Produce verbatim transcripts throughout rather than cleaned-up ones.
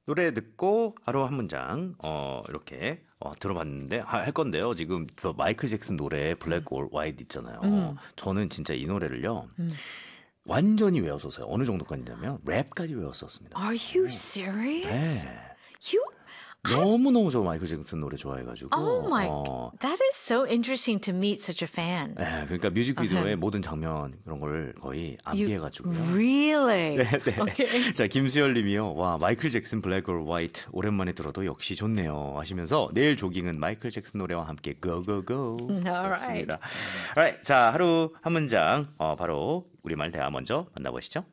노래 듣고 하루 한 문장 어, 이렇게 어, 들어봤는데 하- 할 건데요. 지금 저 마이클 잭슨 노래 블랙 올 화이트 있잖아요. 음. 저는 진짜 이 노래를요. 음. 완전히 외웠었어요. 어느 정도까지냐면 랩까지 외웠었습니다. Are you serious? 네. You 너무너무 저 마이클 잭슨 노래 좋아해가지고. Oh my, 어, that is so interesting to meet such a fan. 네, 그러니까 뮤직비디오의 Okay. 모든 장면 그런 걸 거의 You 암기해가지고요. really? 네, 네. Okay. 자, 김수열 님이요. 와, 마이클 잭슨 블랙 올 화이트 오랜만에 들어도 역시 좋네요. 하시면서 내일 조깅은 마이클 잭슨 노래와 함께 고고고. Alright. 그렇습니다. Alright. 자, 하루 한 문장 어, 바로 우리말 대화 먼저 만나보시죠.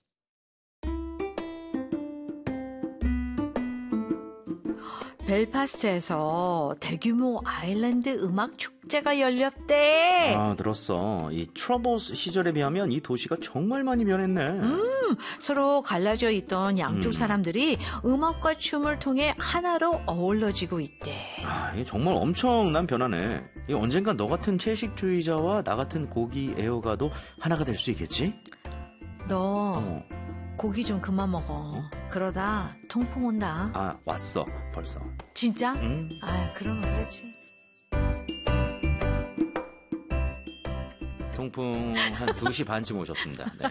벨파스트에서 대규모 아일랜드 음악 축제가 열렸대. 아, 들었어. 이 트러블스 시절에 비하면 이 도시가 정말 많이 변했네. 음, 서로 갈라져 있던 양쪽 음. 사람들이 음악과 춤을 통해 하나로 어우러지고 있대. 아, 이게 정말 엄청난 변화네. 이 언젠가 너 같은 채식주의자와 나 같은 고기 애호가도 하나가 될 수 있겠지? 너 어. 고기 좀 그만 먹어. 그러다 통풍 온다. 아, 왔어. 벌써. 진짜? 음. 아, 그러면 그렇지. 통풍 한 두 시 반쯤 오셨습니다. 네.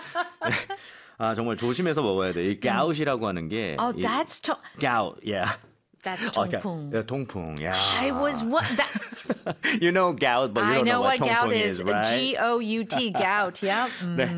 네. 아, 정말 조심해서 먹어야 돼. 이 가웃이라고 하는 게. Oh, 이 that's 통, gout, yeah. that's 어, 그러니까, 통풍. 예, 통풍, yeah. I was what that You know gout, but you I don't know know what what gout 통풍 is. is, right? G O U T gout. Yeah. 음. 네.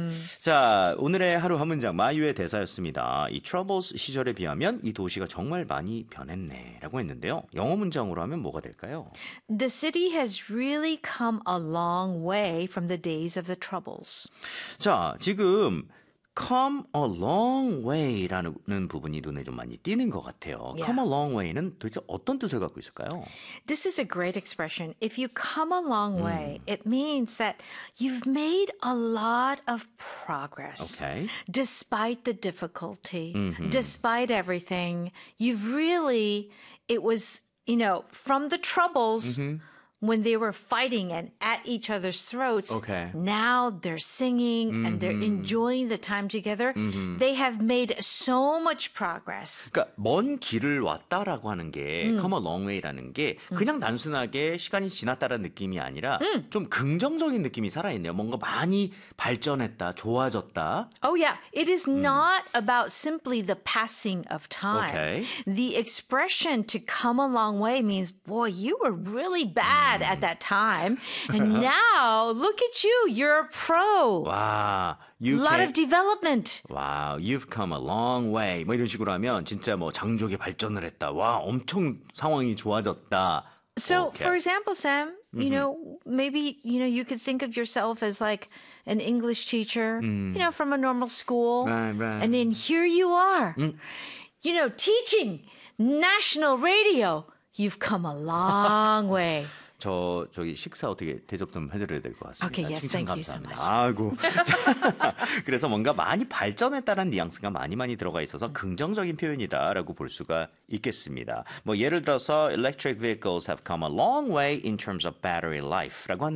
자, 오늘의 하루 한 문장 마유의 대사였습니다. 이 트러블스 시절에 비하면 이 도시가 정말 많이 변했네 라고 했는데요. 영어 문장으로 하면 뭐가 될까요? The city has really come a long way from the days of the troubles. 자, 지금 come a long way라는 부분이 눈에 좀 많이 띄는 것 같아요. Yeah. come a long way는 도대체 어떤 뜻을 갖고 있을까요? This is a great expression. If you come a long way, it means that you've made a lot of progress. Okay. Despite the difficulty, despite everything, you've really, it was, you know, from the troubles when they were fighting and at each other's throats. Okay. Now they're singing and they're enjoying the time together. They have made so much progress. 그러니까 먼 길을 왔다라고 하는 게 음. come a long way라는 게 그냥 단순하게 시간이 지났다라는 느낌이 아니라 좀 긍정적인 느낌이 살아있네요. 뭔가 많이 발전했다, 좋아졌다. Oh, yeah. It is not about simply the passing of time. Okay. The expression to come a long way means, boy, you were really bad at that time. And now, look at you. You're a pro. 와, A you lot can... of development. Wow, you've come a long way. 뭐 이런 식으로 하면 진짜 뭐 장족의 발전을 했다. 와, 엄청 상황이 좋아졌다. So, Okay. for example, Sam, you know, maybe, you know, you could think of yourself as like an English teacher, you know, from a normal school. Right, right. And then here you are, you know, teaching national radio. You've come a long way. 저 저기 식사 어떻게 대접 좀 해드려야 될 것 같습니다. Okay, yes, 칭찬 thank you so 감사합니다. much. 아이고. 그래서 뭔가 많이 발전했다는 뉘앙스가 많이 많이 들어가 있어서 긍정적인 표현이다라고 볼 수가 있겠습니다. 뭐 예를 들어서 electric vehicles have come a long way in terms of battery life라고